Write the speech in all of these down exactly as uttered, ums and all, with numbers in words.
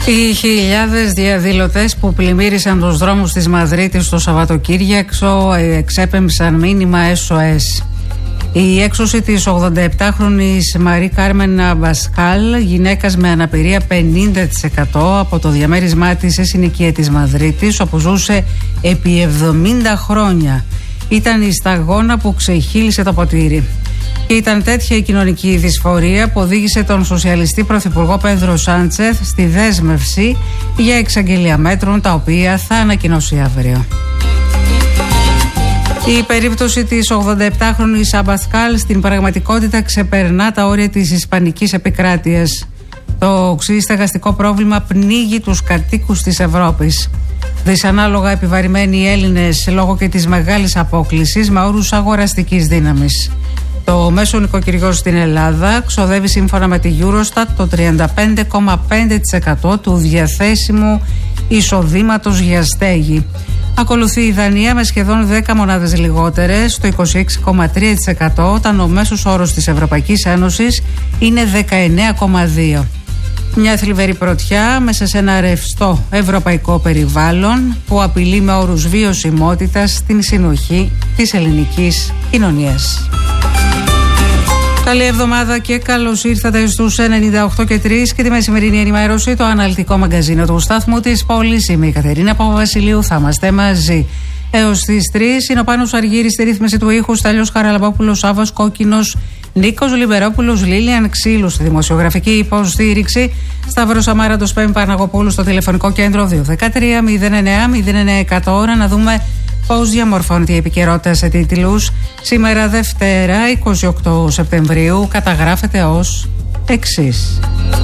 Οι χιλιάδες διαδηλωτές που πλημμύρισαν τους δρόμους της Μαδρίτης το Σαββατοκύριακο εξέπεμψαν μήνυμα ες ο ες. Η έξωση της ογδονταεπτάχρονης Μαρή Κάρμεν Αμπασκάλ, γυναίκας με αναπηρία πενήντα τοις εκατό, από το διαμέρισμά της σε συνοικία της Μαδρίτης, όπου ζούσε επί εβδομήντα χρόνια, ήταν η σταγόνα που ξεχύλισε το ποτήρι. Και ήταν τέτοια η κοινωνική δυσφορία που οδήγησε τον σοσιαλιστή πρωθυπουργό Πέδρο Σάντσεθ στη δέσμευση για εξαγγελία μέτρων, τα οποία θα ανακοινώσει αύριο. Η περίπτωση της ογδονταεπτάχρονης Αμπασκάλ στην πραγματικότητα ξεπερνά τα όρια της ισπανικής επικράτειας. Το οξύ στεγαστικό πρόβλημα πνίγει τους κατοίκους της Ευρώπης. Δυσανάλογα επιβαρημένοι οι Έλληνες λόγω και της μεγάλης απόκλησης με όρους αγοραστικής δύναμης. Το μέσο νοικοκυριό στην Ελλάδα ξοδεύει σύμφωνα με τη Eurostat το τριάντα πέντε κόμμα πέντε τοις εκατό του διαθέσιμου εισοδήματος για στέγη. Ακολουθεί η Δανία με σχεδόν δέκα μονάδες λιγότερες, το είκοσι έξι κόμμα τρία τοις εκατό, όταν ο μέσος όρος της Ευρωπαϊκής Ένωσης είναι δεκαεννέα κόμμα δύο τοις εκατό. Μια θλιβερή πρωτιά μέσα σε ένα ρευστό ευρωπαϊκό περιβάλλον που απειλεί με όρους βιωσιμότητας στην συνοχή της ελληνικής κοινωνίας. Καλή εβδομάδα και καλώς ήρθατε στους ενενήντα οκτώ και τρία και τη μεσημερινή ενημέρωση, το αναλυτικό μαγκαζίνο του σταθμού της πόλης. Είμαι η Κατερίνα Παπαβασιλείου, θα είμαστε μαζί έως τις τρεις. Είναι ο Πάνος Αργύρης στη ρύθμιση του ήχου, Στέλιος Χαραλαμπόπουλος, Σάββας Κόκκινος, Νίκος Λιμπερόπουλος, Λίλιαν Ξύλου στη δημοσιογραφική υποστήριξη, Σταύρος Αμάραντος, Πέμπη Παναγοπούλου στο τηλεφωνικό κέντρο δύο ένα τρία μηδέν εννέα μηδέν εννέα εκατό. Ώρα να δούμε πώς διαμορφώνεται η επικαιρότητα σε τίτλους. Σήμερα Δευτέρα είκοσι οκτώ Σεπτεμβρίου καταγράφεται ως εξής.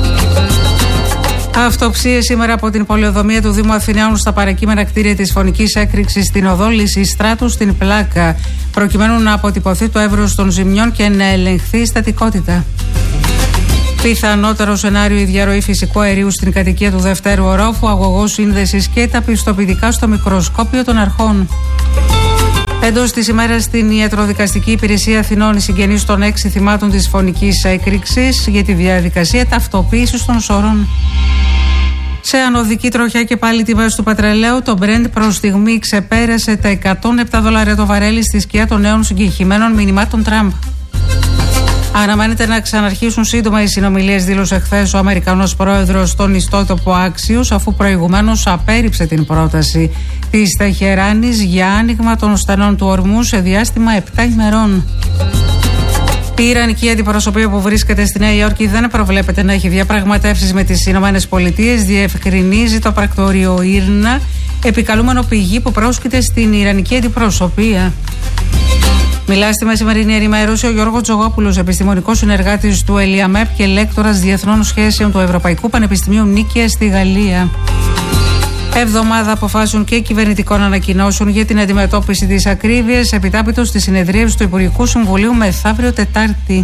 Αυτοψίες σήμερα από την πολεοδομία του Δήμου Αθηναίων στα παρακείμενα κτίρια της φωνικής έκρηξης στην οδό Λυσιστράτου στην Πλάκα, προκειμένου να αποτυπωθεί το εύρος των ζημιών και να ελεγχθεί η στατικότητα. Πιθανότερο σενάριο η διαρροή φυσικού αερίου στην κατοικία του δευτέρου ορόφου, αγωγός σύνδεσης και τα πιστοποιητικά στο μικροσκόπιο των αρχών. Εντός της ημέρας στην Ιατροδικαστική Υπηρεσία Αθηνών, οι συγγενείς των έξι θυμάτων της φωνικής έκρηξης για τη διαδικασία ταυτοποίησης των σωρών. Σε ανωδική τροχιά και πάλι τιμές του πετρελαίου, το Brent προς στιγμή ξεπέρασε τα εκατόν επτά δολάρια το βαρέλι στη σκιά των νέων συγκεκριμένων μηνυμάτων Τραμπ. Αναμένεται να ξαναρχίσουν σύντομα οι συνομιλίες, δήλωσε χθες ο Αμερικανός πρόεδρος στον ιστότοπο Axios, αφού προηγουμένως απέρριψε την πρόταση της Τεχεράνης για άνοιγμα των στενών του ορμού σε διάστημα επτά ημερών. Η Ιρανική αντιπροσωπεία που βρίσκεται στη Νέα Υόρκη δεν προβλέπεται να έχει διαπραγματεύσεις με τις Ηνωμένες Πολιτείες, διευκρινίζει το πρακτορείο Ήρνα, επικαλούμενο πηγή που πρόσκειται στην Ιρανική αντιπροσωπεία. Μιλά στη μεσημερινή ενημέρωση ο Γιώργος Τζογόπουλος, επιστημονικός συνεργάτης του ΕΛΙΑΜΕΠ και λέκτορας διεθνών σχέσεων του Ευρωπαϊκού Πανεπιστημίου Νίκαια στη Γαλλία. Εβδομάδα αποφάσεων και κυβερνητικών ανακοινώσεων για την αντιμετώπιση της ακρίβειας, επιτάπητος της συνεδρίας του Υπουργικού Συμβουλίου μεθαύριο Τετάρτη.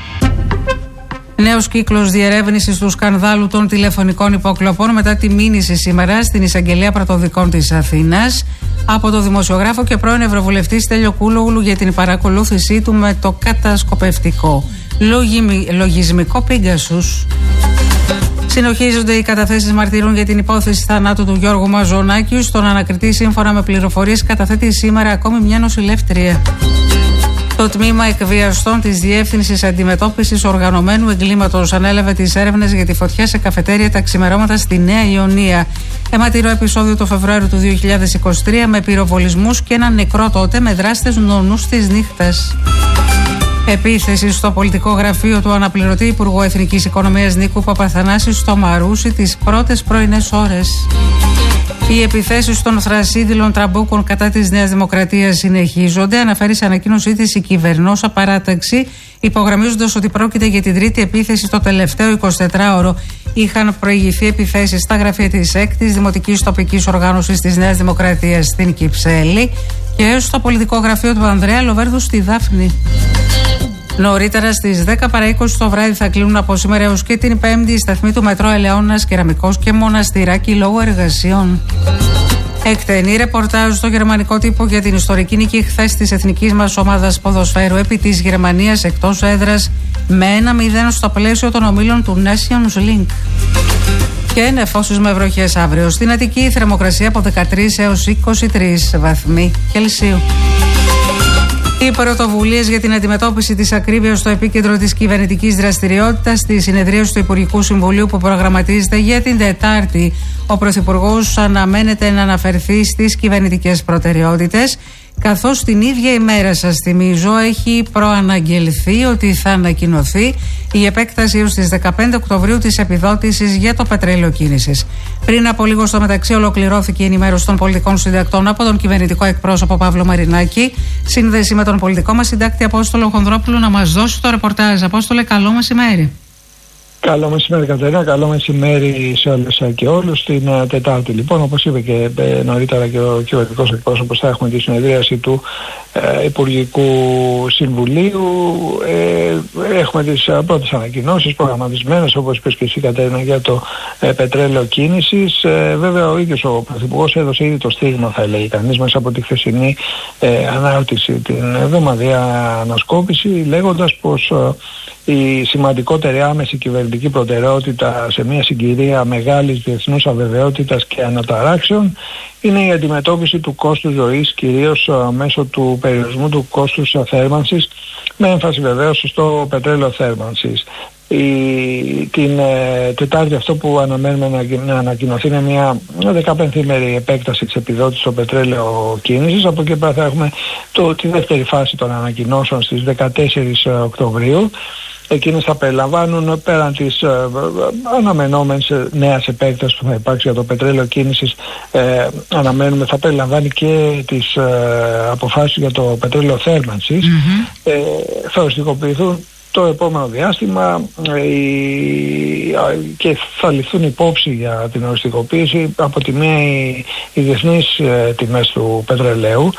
Νέος κύκλος διερεύνησης του σκανδάλου των τηλεφωνικών υποκλοπών μετά τη μήνυση σήμερα στην Εισαγγελία Πρωτοδικών της Αθήνας από το δημοσιογράφο και πρώην Ευρωβουλευτή Στέλιο Κούλογλου για την παρακολούθησή του με το κατασκοπευτικό λογισμικό Pegasus. Συνοχίζονται οι καταθέσεις μαρτύρων για την υπόθεση θανάτου του Γιώργου Μαζονάκη. Στον ανακριτή, σύμφωνα με πληροφορίες, καταθέτει σήμερα ακόμη μια νοσηλεύτρια. Το τμήμα εκβιαστών της Διεύθυνσης Αντιμετώπισης Οργανωμένου Εγκλήματος ανέλαβε τις έρευνες για τη φωτιά σε καφετέρια τα ξημερώματα στη Νέα Ιωνία. Αιματηρό επεισόδιο το Φεβρουάριο του δύο χιλιάδες είκοσι τρία με πυροβολισμούς και έναν νεκρό τότε με δράστες νονούς της νύχτας. Επίθεση στο πολιτικό γραφείο του αναπληρωτή Υπουργού Εθνικής Οικονομίας Νίκου Παπαθανάση στο Μαρούσι τις πρώτες πρωινές ώρες. Οι επιθέσεις των θρασίδηλων τραμπούκων κατά της Νέας Δημοκρατίας συνεχίζονται, αναφέρει σε ανακοίνωσή της η κυβερνόσα παράταξη, υπογραμμίζοντας ότι πρόκειται για την τρίτη επίθεση στο τελευταίο εικοσιτετράωρο. Είχαν προηγηθεί επιθέσεις στα γραφεία της ΕΚ, της Δημοτικής Τοπικής Οργάνωσης της Νέας Δημοκρατίας στην Κυψέλη και στο πολιτικό γραφείο του Ανδρέα Λοβέρδου στη Δάφνη. Νωρίτερα στις δέκα παρά είκοσι το βράδυ θα κλείνουν από σήμερα έως και την Πέμπτη οι σταθμοί του Μετρό Ελαιώνας, Κεραμικός και Μοναστηράκι λόγω εργασιών. Εκτενή ρεπορτάζ στο γερμανικό τύπο για την ιστορική νίκη χθες της εθνικής μας ομάδας ποδοσφαίρου επί της Γερμανίας εκτός έδρας με ένα μηδέν στο πλαίσιο των ομίλων του Nations League. Και νεφώσεις με βροχές αύριο. Στην Αττική η θερμοκρασία από δεκατρείς έως είκοσι τρεις βαθμοί Κελσίου. Οι πρωτοβουλίες για την αντιμετώπιση της ακρίβειας στο επίκεντρο της κυβερνητικής δραστηριότητας στη συνεδρίαση του Υπουργικού Συμβουλίου που προγραμματίζεται για την Τετάρτη. Ο Πρωθυπουργός αναμένεται να αναφερθεί στις κυβερνητικές προτεραιότητες, καθώς την ίδια ημέρα, σας θυμίζω, έχει προαναγγελθεί ότι θα ανακοινωθεί η επέκταση έως τις δεκαπέντε Οκτωβρίου της επιδότησης για το πετρέλαιο κίνησης. Πριν από λίγο στο μεταξύ ολοκληρώθηκε η ενημέρωση των πολιτικών συντακτών από τον κυβερνητικό εκπρόσωπο Παύλο Μαρινάκη. Σύνδεση με τον πολιτικό μας συντάκτη Απόστολο Χονδρόπουλο να μας δώσει το ρεπορτάζ. Απόστολε, καλό μεσημέρι. Καλό μεσημέρι, Κατερίνα. Καλό μεσημέρι σε όλες και όλους. Την uh, Τετάρτη, λοιπόν, όπως είπε και ε, νωρίτερα και ο κυβερνητικός εκπρόσωπος, θα έχουμε τη συνεδρίαση του ε, Υπουργικού Συμβουλίου. Ε, έχουμε τις uh, πρώτες ανακοινώσεις προγραμματισμένες, όπως είπες και εσύ, Κατερίνα, για το ε, πετρέλαιο κίνησης. Ε, βέβαια, ο ίδιος ο Πρωθυπουργός έδωσε ήδη το στίγμα, θα έλεγε κανείς, μέσα από τη χθεσινή ε, ανάρτηση, την εβδομαδιαία ανασκόπηση, λέγοντας πως ε, η σημαντικότερη άμεση κυβερνητική προτεραιότητα σε μια συγκυρία μεγάλης διεθνούς αβεβαιότητας και αναταράξεων είναι η αντιμετώπιση του κόστους ζωής, κυρίως μέσω του περιορισμού του κόστους θέρμανσης, με έμφαση βεβαίως στο πετρέλαιο θέρμανσης. Η, την ε, Τετάρτη αυτό που αναμένουμε να, να ανακοινωθεί είναι μια δεκαπενθήμερη επέκταση της επιδότησης στο πετρέλαιο κίνησης. Από εκεί πέρα θα έχουμε το, τη δεύτερη φάση των ανακοινώσεων στις δεκατέσσερις Οκτωβρίου. Εκείνες θα περιλαμβάνουν, πέραν της ε, αναμενόμενης νέας επέκτασης που θα υπάρξει για το πετρέλαιο κίνησης, ε, αναμένουμε θα περιλαμβάνει και τις ε, αποφάσεις για το πετρέλαιο θέρμανσης. Mm-hmm. Ε, θα οριστικοποιηθούν το επόμενο διάστημα ε, και θα ληφθούν υπόψη για την οριστικοποίηση από τη μία οι, οι διεθνείς ε, τιμές του πετρελαίου,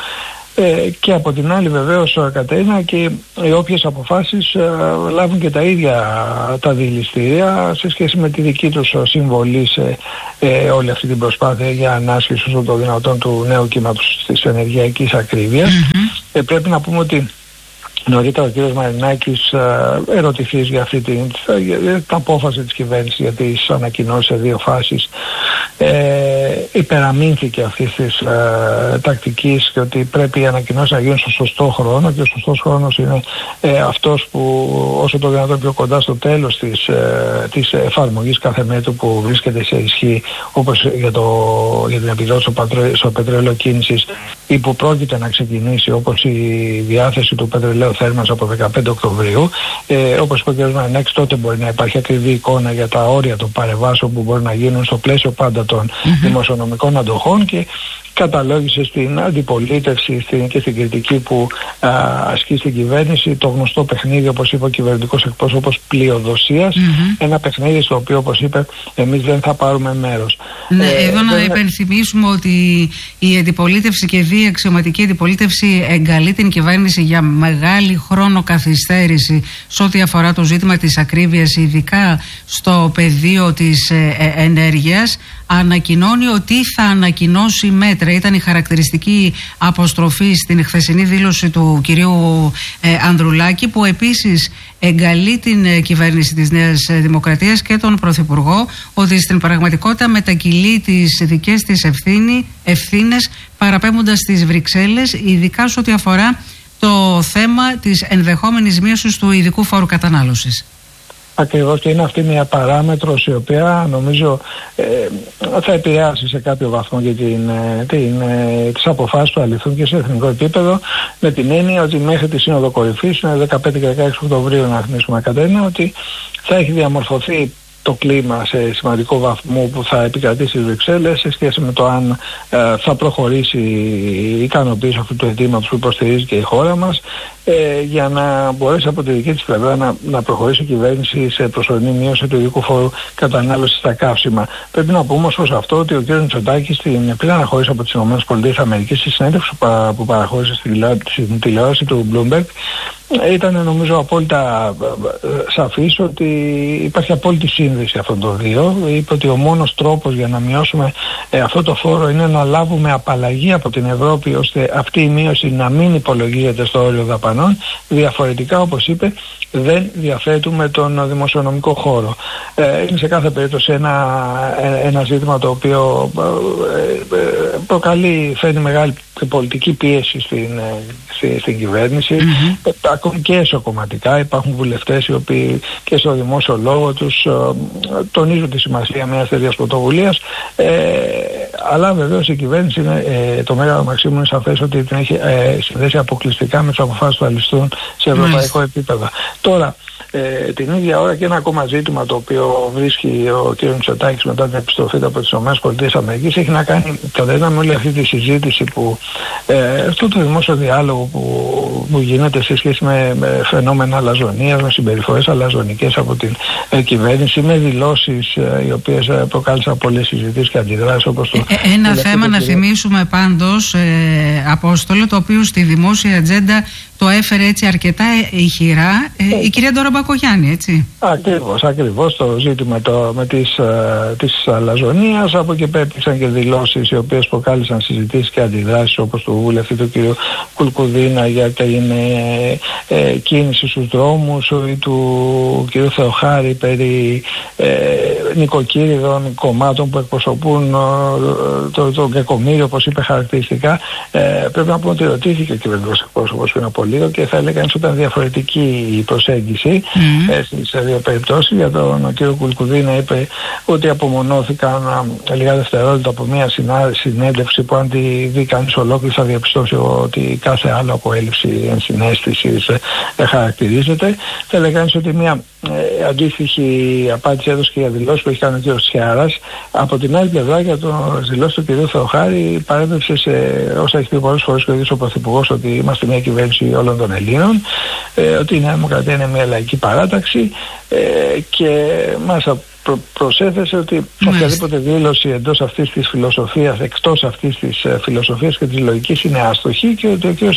Ε, και από την άλλη βεβαίως, Κατερίνα, και οι όποιες αποφάσεις ε, λάβουν και τα ίδια τα δηληστήρια σε σχέση με τη δική τους συμβολή σε ε, όλη αυτή την προσπάθεια για ανάσχεση όσο το δυνατόν του νέου κύματος της ενεργειακής ακρίβειας. Mm-hmm. Ε, πρέπει να πούμε ότι νωρίτερα ο κ. Μαρινάκης ε, ερωτηθείς για αυτή την, για, για την απόφαση της κυβέρνησης για τις ανακοινώσεις σε δύο φάσεις, ε, υπεραμείνθηκε αυτής της ε, τακτικής και ότι πρέπει οι ανακοινώσεις να γίνουν στο σωστό χρόνο, και ο σωστός χρόνος είναι ε, αυτός που όσο το δυνατόν πιο κοντά στο τέλος της, ε, της εφαρμογής κάθε μέτρου που βρίσκεται σε ισχύ, όπως για, το, για την επιδότηση στο πετρέλαιο κίνησης ή που πρόκειται να ξεκινήσει, όπως η διάθεση του πετρελαίου θέρμανσης από δεκαπέντε Οκτωβρίου. Ε, όπως είπε ο κ. Μαρινάκης, τότε μπορεί να υπάρχει ακριβή εικόνα για τα όρια των παρεμβάσεων που μπορεί να γίνουν στο πλαίσιο πάντα των mm-hmm. δημοσιονομικών αντοχών, και καταλόγησε στην αντιπολίτευση στην, και στην κριτική που α, ασκεί στην κυβέρνηση το γνωστό παιχνίδι, όπως είπε ο κυβερνητικός εκπρόσωπος, πλειοδοσίας. Mm-hmm. Ένα παιχνίδι στο οποίο, όπως είπε, εμείς δεν θα πάρουμε μέρος. Ναι, ε, εδώ να υπενθυμίσουμε ότι η αντιπολίτευση και η αξιωματική αντιπολίτευση εγκαλεί την κυβέρνηση για μεγάλη χρόνο καθυστέρηση σε ό,τι αφορά το ζήτημα της ακρίβειας, ειδικά στο πεδίο της ε, ε, ενέργειας. Ανακοινώνει ότι θα ανακοινώσει μέτρα. Ήταν η χαρακτηριστική αποστροφή στην χθεσινή δήλωση του κυρίου ε, Ανδρουλάκη, που επίσης εγκαλεί την ε, κυβέρνηση της Νέας Δημοκρατίας και τον Πρωθυπουργό ότι στην πραγματικότητα μετακυλεί τις δικές της ευθύνη, ευθύνες παραπέμποντας στις Βρυξέλλες, ειδικά σε ό,τι αφορά το θέμα της ενδεχόμενης μείωσης του ειδικού φόρου κατανάλωσης. Ακριβώς, και είναι αυτή μια παράμετρος η οποία νομίζω ε, θα επηρεάσει σε κάποιο βαθμό και την, την, ε, τις αποφάσεις που θα ληφθούν και σε εθνικό επίπεδο, με την έννοια ότι μέχρι τη Σύνοδο Κορυφής, είναι δεκαπέντε και δεκαέξι Οκτωβρίου να θυμίσουμε, Κατερίνα, ότι θα έχει διαμορφωθεί το κλίμα σε σημαντικό βαθμό που θα επικρατήσει στις Βρυξέλλες σε σχέση με το αν ε, θα προχωρήσει η ικανοποίηση αυτού του αιτήματος που υποστηρίζει και η χώρα μας, ε, για να μπορέσει από τη δική της πλευρά να, να προχωρήσει η κυβέρνηση σε προσωρινή μείωση του ειδικού φόρου κατανάλωσης στα καύσιμα. Πρέπει να πούμε ως αυτό ότι ο κ. Μητσοτάκης στην πριν αναχώρηση από τις ΗΠΑ στη συνέντευξη που, που παραχώρησε στην τηλεόραση του Bloomberg, ήταν νομίζω απόλυτα σαφής ότι υπάρχει απόλυτη σύνδεση αυτών των δύο. Είπε ότι ο μόνος τρόπος για να μειώσουμε ε, αυτό το φόρο είναι να λάβουμε απαλλαγή από την Ευρώπη, ώστε αυτή η μείωση να μην υπολογίζεται στο όριο δαπανών. Διαφορετικά, όπως είπε, δεν διαθέτουμε τον δημοσιονομικό χώρο. Ε, είναι σε κάθε περίπτωση ένα, ένα ζήτημα το οποίο προκαλεί, φέρνει μεγάλη πολιτική πίεση στην, στην, στην κυβέρνηση, mm-hmm. ακόμη και εσωκομματικά. Υπάρχουν βουλευτές οι οποίοι και στο δημόσιο λόγο τους τονίζουν τη σημασία μιας τέτοιας πρωτοβουλίας, ε, αλλά βεβαίως η κυβέρνηση είναι, ε, το Μέγαρο Μαξίμου είναι σαφές ότι την έχει ε, συνδέσει αποκλειστικά με τις αποφάσεις που θα ληφθούν σε ευρωπαϊκό mm-hmm. επίπεδο. Τώρα, Ε, την ίδια ώρα και ένα ακόμα ζήτημα το οποίο βρίσκει ο κ. Μητσοτάκης μετά την επιστροφή από τις ΗΠΑ έχει να κάνει κατά με όλη αυτή τη συζήτηση που ε, αυτό το δημόσιο διάλογο που, που γίνεται σε σχέση με, με φαινόμενα αλαζονίας, με συμπεριφορές αλαζονικές από την ε, κυβέρνηση, με δηλώσεις ε, οι οποίες ε, προκάλεσαν πολλές συζητήσεις και αντιδράσεις όπως το... Ε, ένα θέμα να θυμίσουμε πάντως, ε, Απόστολε, το οποίο στη δημόσια ατζέντα το έφερε έτσι αρκετά ηχηρά ε, η κυρία Ντόρα Μπακογιάννη, έτσι. Ακριβώς, ακριβώς το ζήτημα το, με της, ε, της αλαζονίας. Από εκεί πέρα υπήρξαν και δηλώσεις οι οποίες προκάλεσαν συζητήσεις και αντιδράσεις όπως του βουλευτή του κ. Κουλκουδίνα για την ε, ε, κίνηση στους δρόμους ή του κ. Θεοχάρη περί ε, νοικοκύριδων κομμάτων που εκπροσωπούν ε, το, το κακομοίριο, όπως είπε χαρακτηριστικά. Ε, πρέπει να πούμε ότι ρωτήθηκε ο κυβερνητικός εκπρόσωπος πριν από λίγο και θα έλεγα ότι ήταν διαφορετική η προσέγγιση mm-hmm. ε, στις δύο περιπτώσεις. Για τον κ. Κουλκουδίνα είπε ότι απομονώθηκαν α, λίγα δευτερόλεπτα από μια συνά, συνέντευξη που αν τη δει κανείς ολόκληρη θα διαπιστώσει ότι κάθε άλλο από έλλειψη ενσυναίσθησης ε, χαρακτηρίζεται. Θα έλεγα ότι μια ε, αντίστοιχη απάντηση έδωσε και για δηλώσεις που έχει κάνει ο κ. Σιάρας. Από την άλλη πλευρά, για το δηλώσεις του κ. Θεοχάρη, παρέδευσε σε όσα έχει πει πολλές φορές και ο ίδιος ο Πρωθυπουργός, ότι είμαστε μια κυβέρνηση όλων των Ελλήνων, ε, ότι η Νέα Δημοκρατία είναι μια λαϊκή παράταξη ε, και μας προ, προσέθεσε ότι οποιαδήποτε δήλωση εντός αυτής της φιλοσοφίας, εκτός αυτής της ε, φιλοσοφίας και της λογικής είναι άστοχη, και ότι ο κ.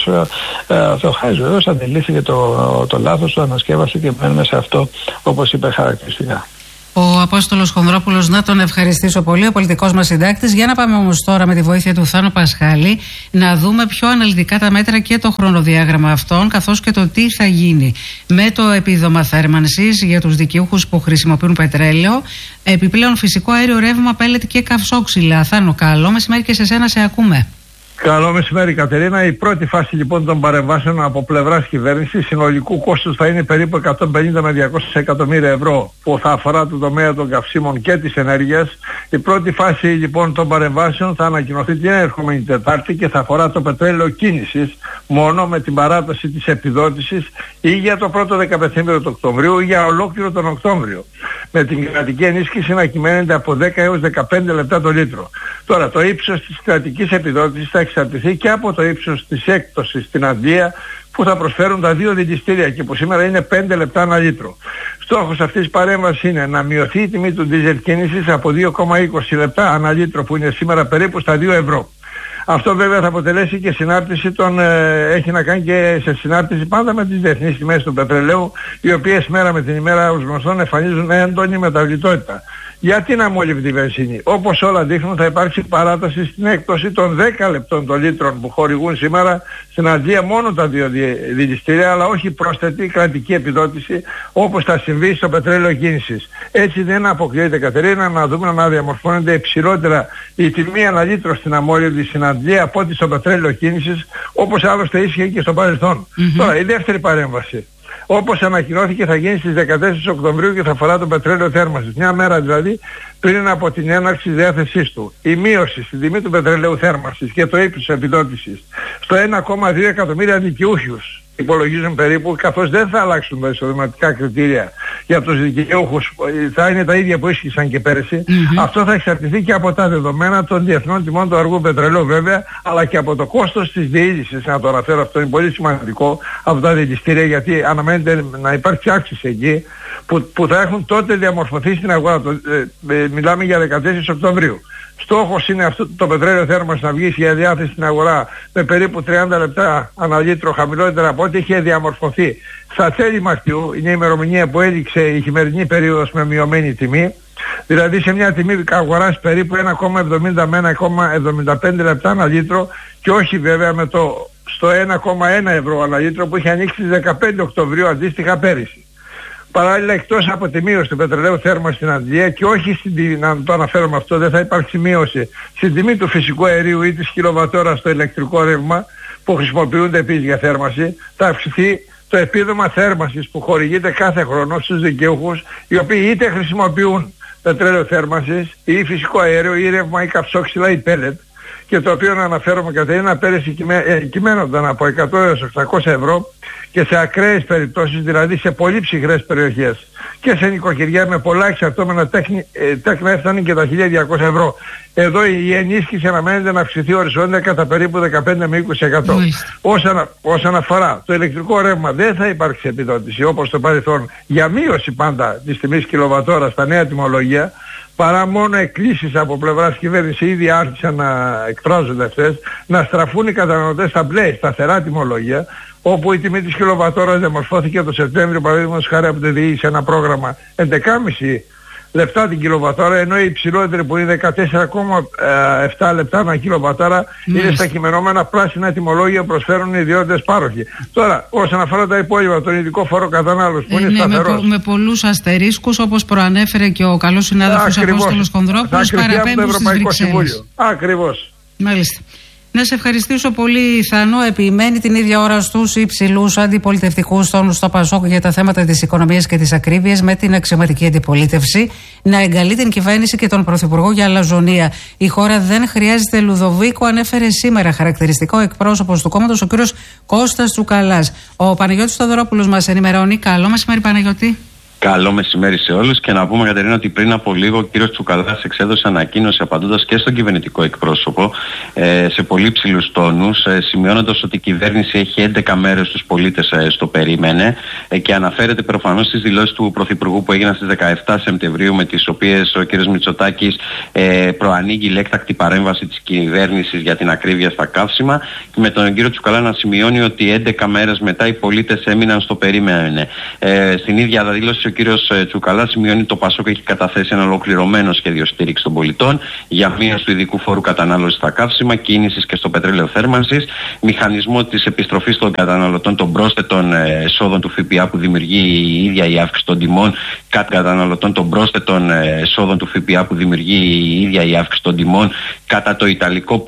Ε, Θεοχάρης βεβαίως αντιλήφθηκε το, το λάθος, το ανασκεύασε και μένουμε σε αυτό όπως είπε χαρακτηριστικά. Ο Απόστολος Χονδρόπουλος, να τον ευχαριστήσω πολύ, ο πολιτικός μας συντάκτης. Για να πάμε όμως τώρα με τη βοήθεια του Θάνο Πασχάλη να δούμε πιο αναλυτικά τα μέτρα και το χρονοδιάγραμμα αυτών, καθώς και το τι θα γίνει με το επίδομα θέρμανσης για τους δικαιούχους που χρησιμοποιούν πετρέλαιο, επιπλέον φυσικό αέριο, ρεύμα, πέλετ και καυσόξυλα. Θάνο, καλό μεσημέρι και σε σένα, σε ακούμε. Καλό μεσημέρι, Κατερίνα. Η πρώτη φάση λοιπόν των παρεμβάσεων από πλευράς κυβέρνησης συνολικού κόστος θα είναι περίπου εκατόν πενήντα με διακόσια εκατομμύρια ευρώ, που θα αφορά το τομέα των καυσίμων και της ενέργειας. Η πρώτη φάση λοιπόν των παρεμβάσεων θα ανακοινωθεί την ερχόμενη Τετάρτη και θα αφορά το πετρέλαιο κίνησης μόνο, με την παράταση της επιδότησης ή για το πρώτο δεκαπενθήμερο του Οκτωβρίου ή για ολόκληρο τον Οκτώβριο, με την κρατική ενίσχυση να κυμαίνεται από δέκα έως δεκαπέντε λεπτά το λίτρο. Τώρα, το ύψος της κρατικής επιδότησης θα εξαρτηθεί και από το ύψος της έκπτωσης στην αντλία που θα προσφέρουν τα δύο δηληστήρια και που σήμερα είναι πέντε λεπτά ανά λίτρο. Στόχος αυτής της παρέμβασης είναι να μειωθεί η τιμή του ντίζελ κίνησης από δύο κόμμα είκοσι λεπτά ανά λίτρο, που είναι σήμερα περίπου στα δύο ευρώ. Αυτό βέβαια θα αποτελέσει και συνάρτηση των, ε, έχει να κάνει και σε συνάρτηση πάντα με τις διεθνείς τιμές του πετρελαίου, οι οποίες μέρα με την ημέρα ως γνωστόν εμφανίζουν έντονη μεταβλητότητα. Γιατί να μόλιβει τη βενζίνη? Όπως όλα δείχνουν, θα υπάρξει παράταση στην έκπτωση των δέκα λεπτών των λίτρων που χορηγούν σήμερα στην αντλία μόνο τα δύο δηληστήρια, αλλά όχι πρόσθετη κρατική επιδότηση όπως θα συμβεί στο πετρέλαιο κίνησης. Έτσι δεν αποκλείεται, Κατερίνα, να δούμε να διαμορφώνεται υψηλότερα η τιμή ανά λίτρο στην αμόλυβδη στην αντλία από ό,τι στο πετρέλαιο κίνησης, όπως άλλωστε ίσχυε και στο παρελθόν. Mm-hmm. Τώρα, η δεύτερη παρέμβαση, όπως ανακοινώθηκε, θα γίνει στις δεκατέσσερις Οκτωβρίου και θα αφορά το πετρέλαιο θέρμανσης. Μια μέρα δηλαδή πριν από την έναρξη της διάθεσής του. Η μείωση στην τιμή του πετρελαίου θέρμανσης και το ύψος της επιδότησης στο ένα κόμμα δύο εκατομμύρια δικαιούχους υπολογίζουν περίπου, καθώς δεν θα αλλάξουν τα εισοδηματικά κριτήρια για τους δικαιούχους, θα είναι τα ίδια που ίσχυσαν και πέρυσι. Mm-hmm. Αυτό θα εξαρτηθεί και από τα δεδομένα των διεθνών τιμών του αργού πετρελαίου βέβαια, αλλά και από το κόστος της διείσδυσης, να το αναφέρω αυτό, είναι πολύ σημαντικό, από τα δηληστήρια, γιατί αναμένεται να υπάρξει αύξηση εκεί, που, που θα έχουν τότε διαμορφωθεί στην αγορά. Το, ε, ε, μιλάμε για δεκατέσσερις Οκτωβρίου. Στόχος είναι αυτό το πετρέλαιο θέρμανσης να βγει για διάθεση στην αγορά με περίπου τριάντα λεπτά ανά λίτρο χαμηλότερα από ό,τι είχε διαμορφωθεί στα τέλη Μαρτιού. Είναι η ημερομηνία που έληξε η χειμερινή περίοδος με μειωμένη τιμή. Δηλαδή σε μια τιμή αγοράς περίπου ένα κόμμα εβδομήντα με ένα κόμμα εβδομήντα πέντε λεπτά ανά λίτρο, και όχι βέβαια με το στο ένα κόμμα ένα ευρώ ανά λίτρο που είχε ανοίξει στις δεκαπέντε Οκτωβρίου αντίστοιχα πέρυσι. Παράλληλα, εκτός από τη μείωση του πετρελαίου θέρμανσης στην Αγγλία και όχι στην τιμή, να το αναφέρουμε αυτό, δεν θα υπάρξει μείωση στην τιμή του φυσικού αερίου ή της κιλοβατόρας στο ηλεκτρικό ρεύμα που χρησιμοποιούνται επίσης για θέρμανση, θα αυξηθεί το επίδομα θέρμανσης που χορηγείται κάθε χρόνο στους δικαιούχους οι οποίοι είτε χρησιμοποιούν πετρέλαιο θέρμανσης ή φυσικό αέριο ή ρεύμα ή καυσόξυλα ή πέλετ, και το οποίο να αναφέρομαι Κατερίνα πέρυσι κυμαίνονταν από εκατό έως οκτακόσια ευρώ και σε ακραίες περιπτώσεις, δηλαδή σε πολύ ψυχρές περιοχές και σε νοικοκυριά με πολλά εξαρτώμενα τέχνη, ε, τέκνα έφτανε και τα χίλια διακόσια ευρώ. Εδώ η ενίσχυση αναμένεται να αυξηθεί οριζόντια κατά περίπου δεκαπέντε με είκοσι τοις εκατό. Όσον, όσον αφορά το ηλεκτρικό ρεύμα, δεν θα υπάρξει επιδότηση όπως το παρελθόν για μείωση πάντα της τιμής κιλοβατόρα στα νέα τιμολόγια, παρά μόνο εκκλήσεις από πλευράς κυβέρνηση, ήδη άρχισαν να εκφράζονται αυτές, να στραφούν οι καταναλωτές στα μπλε, σταθερά τιμολόγια, όπου η τιμή της κιλοβατόρας διαμορφώθηκε το Σεπτέμβριο, παραδείγματος χάρη από τη ΔΕΗ σε ένα πρόγραμμα έντεκα κόμμα πέντε λεπτά την κιλοβατόρα, ενώ η υψηλότερη που είναι δεκατέσσερα κόμμα επτά λεπτά ανά κιλοβατόρα είναι στα κειμενόμενα πράσινα τιμολόγια που προσφέρουν οι ιδιώτες πάροχοι. Τώρα, όσον αφορά τα υπόλοιπα, τον ειδικό φόρο κατανάλωσης που ε, είναι ναι, σταθερός. Με, με πολλούς αστερίσκους, όπως προανέφερε και ο καλός συνάδελφος Απόστολος Κονδρόπουλος, παραπέμπουν στις Βρυξέλλες. Ακριβώς. Μάλιστα. Να σε ευχαριστήσω πολύ, Θάνο. Επιμένει την ίδια ώρα στους υψηλούς αντιπολιτευτικούς τόνους στο Πασόκ για τα θέματα της οικονομίας και της ακρίβειας, με την αξιωματική αντιπολίτευση να εγκαλεί την κυβέρνηση και τον Πρωθυπουργό για αλαζονία. Η χώρα δεν χρειάζεται Λουδοβίκο, ανέφερε σήμερα χαρακτηριστικό εκπρόσωπος του κόμματος, ο κύριος Κώστας Τσουκαλάς. Ο Παναγιώτης Θοδωρόπουλος μας ενημερώνει. Καλό μεσημέρι, Παναγιώτη. Καλό μεσημέρι σε όλους, και να πούμε, Κατερίνα, ότι πριν από λίγο ο κύριος Τσουκαλάς εξέδωσε ανακοίνωση απαντώντας και στον κυβερνητικό εκπρόσωπο ε, σε πολύ ψηλούς τόνους, ε, σημειώνοντας ότι η κυβέρνηση έχει έντεκα μέρες τους πολίτες ε, στο περίμενε ε, και αναφέρεται προφανώς στις δηλώσεις του Πρωθυπουργού που έγιναν στις δεκαεπτά Σεπτεμβρίου, με τις οποίες ο κύριος Μητσοτάκης ε, προανοίγει λέκτακτη παρέμβαση της κυβέρνησης για την ακρίβεια στα καύσιμα, και με τον κύριο Τσουκαλά να σημειώνει ότι έντεκα μέρες μετά οι πολίτες έμειναν στο περίμενε. Ε, στην ίδια δήλωση ο κύριος Τσουκαλάς σημειώνει το Πασόκ έχει καταθέσει ένα ολοκληρωμένο σχέδιο στήριξης των πολιτών για μείωση του ειδικού φόρου κατανάλωσης στα καύσιμα, κίνησης και στο πετρέλαιο θέρμανσης, μηχανισμό της επιστροφής των καταναλωτών των πρόσθετων εσόδων του ΦΠΑ που δημιουργεί η ίδια η αύξηση των τιμών, κατά καταναλωτών των πρόσθετων εσόδων του ΦΠΑ που δημιουργεί η ίδια η αύξηση των τιμών κατά το ιταλικό